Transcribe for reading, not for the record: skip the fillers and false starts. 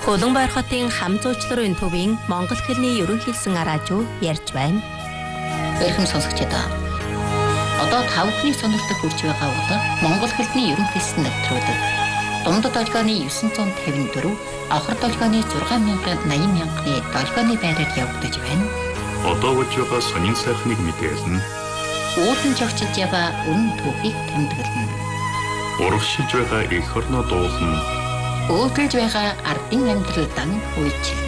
Улаанбаяр хотын хам зуучларын төвийн Монгол хэлний ерөнхийлсөн араажуу ярьж байна. Эрхэм сонсогчдоо. Одоо тавхны сонирхолтой хүрч байгаа удаа Монгол хэлний ерөнхийлсөн нэвтрүүлэг. Дундад долгионы 954, авхар долгионы 6,80,000-ны долгионы байраар явагдаж байна. Одоо болж байгаа сонин сайхныг мэдээлнэ. Уулын жогчж яваа үнэн түүхийг тэмдэглэнэ. Урагшилж байгаа эх орноо дуулна. Өөдөлж байгаа ардын амьдралдан үйлчлэнэ.